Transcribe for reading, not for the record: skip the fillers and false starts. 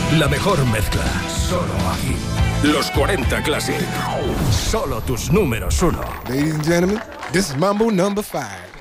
La mejor mezcla, solo aquí. Los 40 Classic. Solo tus números uno. Ladies and gentlemen, this is Mambo number 5.